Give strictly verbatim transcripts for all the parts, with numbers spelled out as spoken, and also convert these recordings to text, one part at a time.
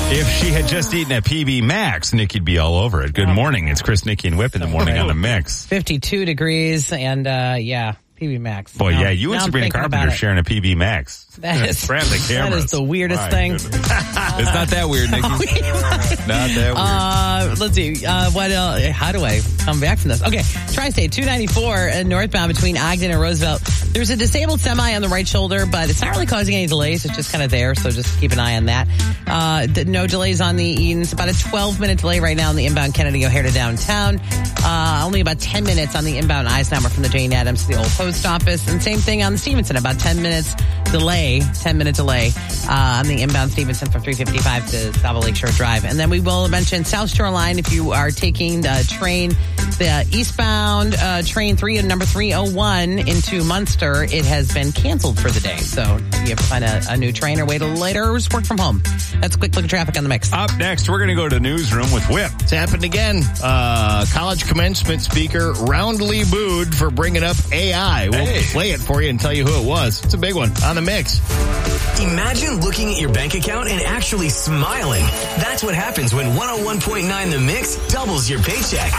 If she had just eaten a P B Max, Nikki'd be all over it. Good morning. It's Chris, Nikki, and Whip in the morning on the Mix. fifty-two degrees and, uh, yeah, P B Max. Boy, now, yeah, you and Sabrina Carpenter sharing a P B Max. That is, Bradley that is the weirdest My thing. It's not that weird, Nikki. Not that weird. Uh, let's see. Uh, what? Uh, how do I come back from this? Okay, Tri-State two ninety-four uh, northbound between Ogden and Roosevelt. There's a disabled semi on the right shoulder, but it's not really causing any delays. It's just kind of there, so just keep an eye on that. Uh, no delays on the Eden. It's about a twelve minute delay right now on the inbound Kennedy O'Hare to downtown. Uh, only about ten minutes on the inbound Eisenhower from the Jane Addams to the old post office. And same thing on the Stevenson, about ten minutes delay, ten minute delay uh, on the inbound Stevenson from three fifty-five to Salvo Lakeshore Drive. And then we will mention South Shore Line if you are taking the train, the eastbound uh, train three and number three oh one into Munster. It has been canceled for the day. So you have to find a, a new train or wait till later or just work from home. That's a quick look at traffic on the Mix. Up next, we're going to go to the newsroom with Whip. It's happened again. Uh, college commencement speaker roundly booed for bringing up A I. We'll Hey. play it for you and tell you who it was. It's a big one on the Mix. Imagine looking at your bank account and actually smiling. That's what happens when one oh one point nine The Mix doubles your paycheck.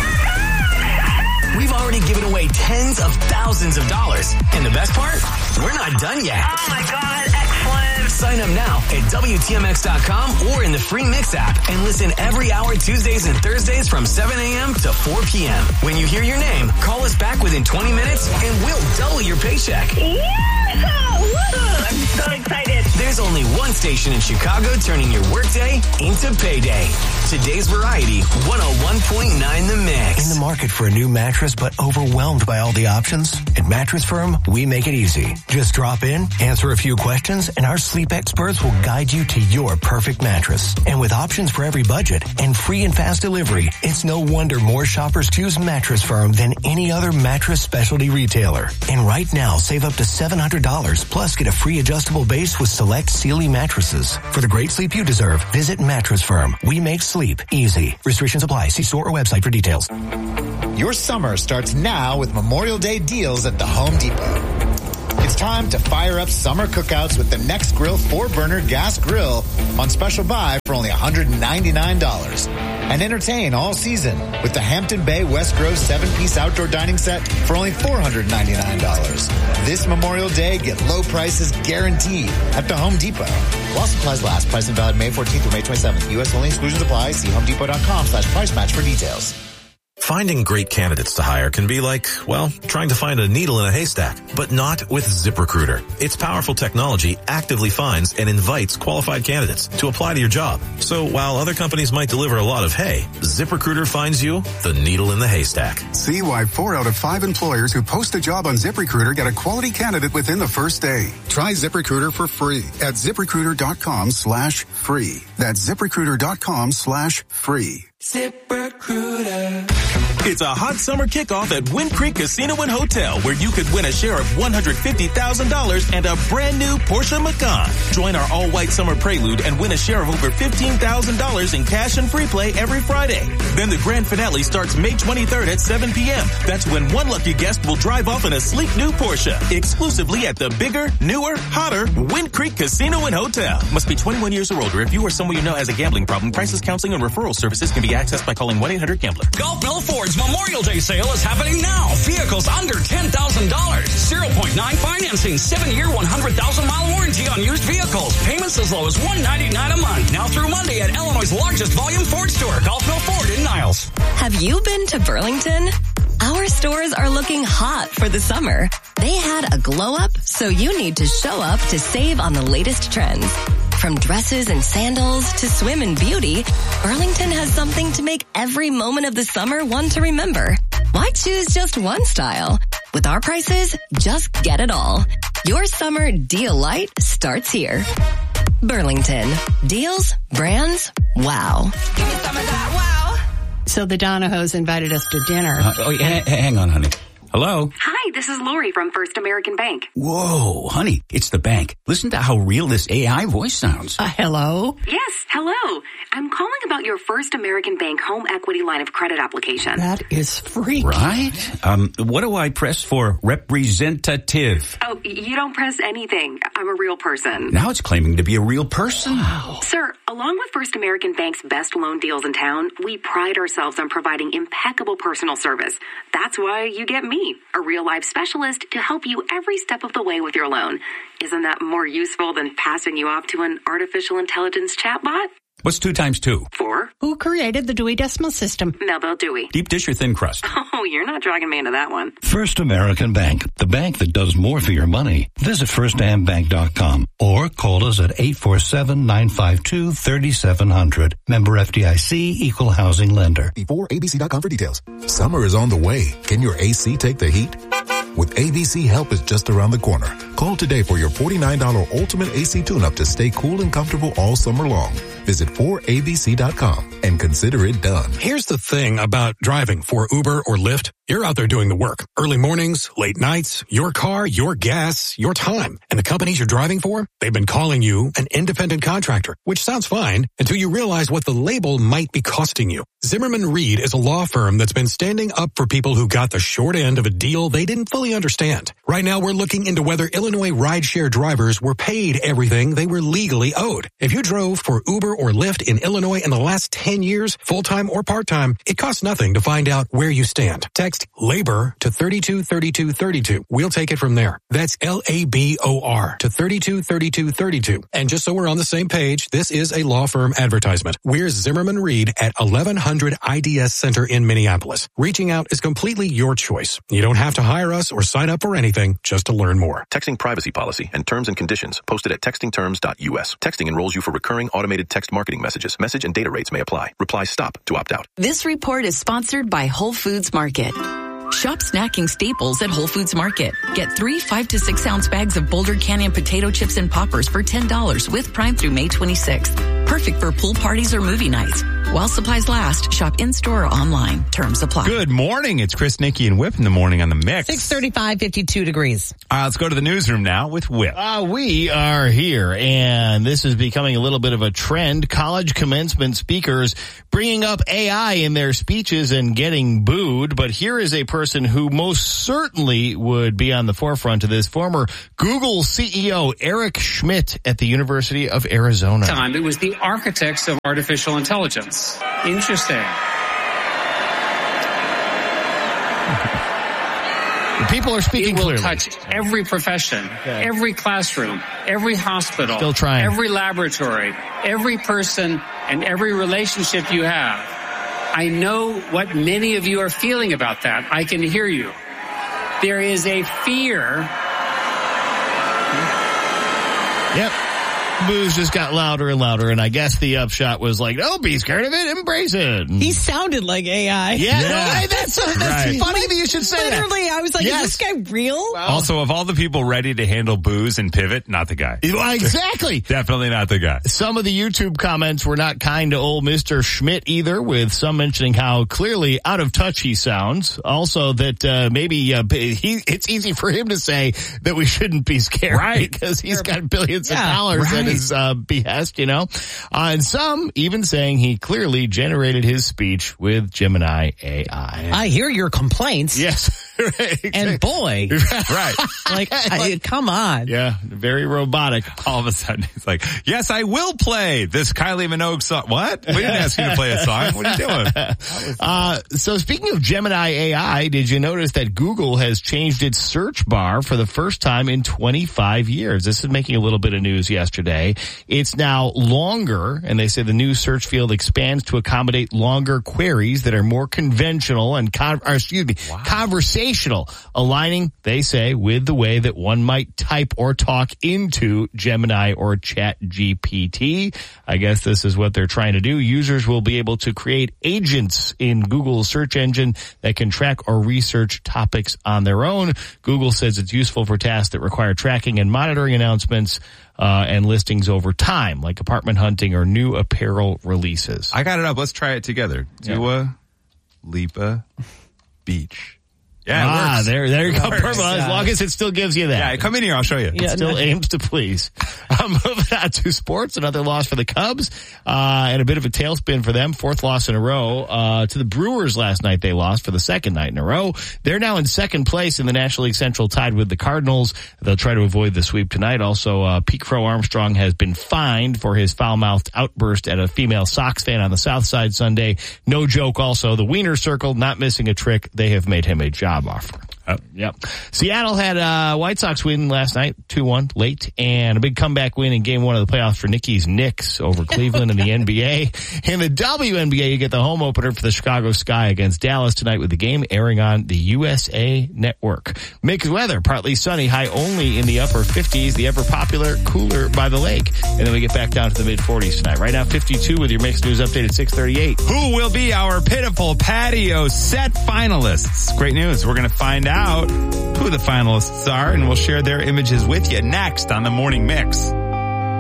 We've already given away tens of thousands of dollars. And the best part? We're not done yet. Oh my God, excellent. Sign up now at W T M X dot com or in the free Mix app and listen every hour Tuesdays and Thursdays from seven a.m. to four p.m. When you hear your name, call us back within twenty minutes and we'll double your paycheck. Yeah! Woo! I'm so excited. There's only one station in Chicago turning your workday into payday. Today's Variety, one oh one point nine The Mix. In the market for a new mattress but overwhelmed by all the options? At Mattress Firm, we make it easy. Just drop in, answer a few questions, and our sleep experts will guide you to your perfect mattress. And with options for every budget and free and fast delivery, it's no wonder more shoppers choose Mattress Firm than any other mattress specialty retailer. And right now, save up to seven hundred dollars plus get a free adjustable base with select Sealy mattresses. For the great sleep you deserve, visit Mattress Firm. We make sleep easy. Restrictions apply. See store or website for details. Your summer starts now with Memorial Day deals at the Home Depot. It's time to fire up summer cookouts with the Next Grill four burner gas grill on special buy for only one hundred ninety-nine dollars. And entertain all season with the Hampton Bay West Grove seven-piece outdoor dining set for only four hundred ninety-nine dollars. This Memorial Day, get low prices guaranteed at the Home Depot. While supplies last, price and valid May fourteenth through May twenty-seventh. U S only, exclusions apply. See homedepot.com slash price match for details. Finding great candidates to hire can be like, well, trying to find a needle in a haystack, but not with ZipRecruiter. Its powerful technology actively finds and invites qualified candidates to apply to your job. So while other companies might deliver a lot of hay, ZipRecruiter finds you the needle in the haystack. See why four out of five employers who post a job on ZipRecruiter get a quality candidate within the first day. Try ZipRecruiter for free at ZipRecruiter.com slash free. That's ZipRecruiter.com slash free. ZipRecruiter. It's a hot summer kickoff at Wind Creek Casino and Hotel, where you could win a share of one hundred fifty thousand dollars and a brand new Porsche Macan. Join our all-white summer prelude and win a share of over fifteen thousand dollars in cash and free play every Friday. Then the grand finale starts May twenty-third at seven p.m. That's when one lucky guest will drive off in a sleek new Porsche, exclusively at the bigger, newer, hotter Wind Creek Casino and Hotel. Must be twenty-one years or older. If you or someone you know has a gambling problem, prices, counseling, and referral services can be accessed by calling one eight hundred gambler. Gulf Mill Ford's Memorial Day sale is happening now. Vehicles under ten thousand dollars. zero point nine financing. seven year, one hundred thousand mile warranty on used vehicles. Payments as low as one hundred ninety-nine dollars a month. Now through Monday at Illinois' largest volume Ford store, Gulf Mill Ford in Niles. Have you been to Burlington? Our stores are looking hot for the summer. They had a glow up, so you need to show up to save on the latest trends. From dresses and sandals to swim and beauty, Burlington has something to make every moment of the summer one to remember. Why choose just one style? With our prices, just get it all. Your summer deal light starts here. Burlington. Deals, brands, wow. Give me some of that wow. So the Donahos invited us to dinner. Uh, oh, yeah, hang on, honey. Hello? Hi, this is Lori from First American Bank. Whoa, honey, it's the bank. Listen to how real this A I voice sounds. Uh, hello? Yes, hello. I'm calling about your First American Bank home equity line of credit application. That is free. Right? Um, what do I press for? Representative. Oh, you don't press anything. I'm a real person. Now it's claiming to be a real person. Wow. Sir, along with First American Bank's best loan deals in town, we pride ourselves on providing impeccable personal service. That's why you get me, a real life specialist, to help you every step of the way with your loan. Isn't that more useful than passing you off to an artificial intelligence chatbot? What's two times two? Four. Who created the Dewey Decimal System? Melville Dewey. Deep dish or thin crust? Oh, you're not dragging me into that one. First American Bank, the bank that does more for your money. Visit first am bank dot com or call us at eight four seven, nine five two, three seven zero zero. Member F D I C, Equal Housing Lender. Before A B C dot com for details. Summer is on the way. Can your A C take the heat? With A B C, help is just around the corner. Call today for your forty-nine dollars Ultimate A C tune-up to stay cool and comfortable all summer long. Visit four A B C dot com and consider it done. Here's the thing about driving for Uber or Lyft. You're out there doing the work. Early mornings, late nights, your car, your gas, your time. And the companies you're driving for, they've been calling you an independent contractor, which sounds fine until you realize what the label might be costing you. Zimmerman Reed is a law firm that's been standing up for people who got the short end of a deal they didn't fully understand. Right now, we're looking into whether Illinois rideshare drivers were paid everything they were legally owed. If you drove for Uber or Lyft in Illinois in the last ten years, full-time or part-time, it costs nothing to find out where you stand. Text LABOR to thirty-two thirty-two thirty-two. We'll take it from there. That's L A B O R to thirty-two thirty-two thirty-two. And just so we're on the same page, this is a law firm advertisement. We're Zimmerman Reed at eleven hundred I D S Center in Minneapolis. Reaching out is completely your choice. You don't have to hire us or sign up for anything just to learn more. Texting privacy policy and terms and conditions posted at texting terms dot U S. Texting enrolls you for recurring automated text marketing messages. Message and data rates may apply. Reply STOP to opt out. This report is sponsored by Whole Foods Market. Shop snacking staples at Whole Foods Market. Get three five to six ounce bags of Boulder Canyon potato chips and poppers for ten dollars with Prime through May twenty-sixth. Perfect for pool parties or movie nights. While supplies last, shop in-store or online. Terms apply. Good morning. It's Chris, Nikki, and Whip in the morning on the Mix. six thirty-five, fifty-two degrees. All right, let's go to the newsroom now with Whip. Uh, we are here, and this is becoming a little bit of a trend. College commencement speakers bringing up A I in their speeches and getting booed. But here is a person who most certainly would be on the forefront of this. Former Google C E O Eric Schmidt at the University of Arizona. Time it was the architects of artificial intelligence. Interesting. The people are speaking it will clearly. touch every profession, okay. every classroom, every hospital, Still trying. every laboratory, every person, and every relationship you have. I know what many of you are feeling about that. I can hear you. There is a fear. Yep. Boos just got louder and louder, and I guess the upshot was like, "Don't be scared of it, embrace it." He sounded like A I. Yeah, Yeah. no, I- that's, that's Right. funny that you should say that. Literally, I was like, Yes. is this guy real? Also, of all the people ready to handle booze and pivot, not the guy. Well, exactly. Definitely not the guy. Some of the YouTube comments were not kind to old Mister Schmidt either, with some mentioning how clearly out of touch he sounds. Also that uh, maybe uh, he, it's easy for him to say that we shouldn't be scared, Right. because he's got billions Yeah, of dollars right. at his uh, behest, you know. Uh, and some even saying he clearly generated his speech with Gemini A I. I hear your complaints. Yes. Right. And boy, Right. like, I, come on. Yeah, very robotic. All of a sudden, he's like, yes, I will play this Kylie Minogue song. What? We didn't ask you to play a song. What are you doing? Uh, so speaking of Gemini A I, did you notice that Google has changed its search bar for the first time in twenty-five years? This is making a little bit of news yesterday. It's now longer, and they say the new search field expands to accommodate longer queries that are more conventional and, con- or excuse me, wow. conversational, aligning, they say, with the way that one might type or talk into Gemini or Chat G P T. I guess this is what they're trying to do. Users will be able to create agents in Google's search engine that can track or research topics on their own. Google says it's useful for tasks that require tracking and monitoring announcements uh, and listings over time, like apartment hunting or new apparel releases. I got it up. Let's try it together. Yeah. Dua Lipa Beach. Yeah, it ah, works. there, there you go. Works. Purple, as long as it still gives you that. Yeah, come in here. I'll show you. It still aims to please. Um, moving on to sports, another loss for the Cubs, uh, and a bit of a tailspin for them. Fourth loss in a row. Uh, to the Brewers last night, they lost for the second night in a row. They're now in second place in the National League Central, tied with the Cardinals. They'll try to avoid the sweep tonight. Also, uh, Pete Crow Armstrong has been fined for his foul-mouthed outburst at a female Sox fan on the South Side Sunday. No joke also. The Wiener Circle, not missing a trick. They have made him a job offer. Oh, yep. Seattle had a White Sox win last night, two one, late, and a big comeback win in game one of the playoffs for Nikki's Knicks over Cleveland in the N B A. In the W N B A, you get the home opener for the Chicago Sky against Dallas tonight with the game airing on the U S A Network. Mixed weather, partly sunny, high only in the upper fifties, the ever popular cooler by the lake. And then we get back down to the mid forties tonight. Right now, fifty-two with your Mixed News Update at six thirty-eight. Who will be our pitiful patio set finalists? Great news. We're going to find out who the finalists are, and we'll share their images with you next on the Morning Mix.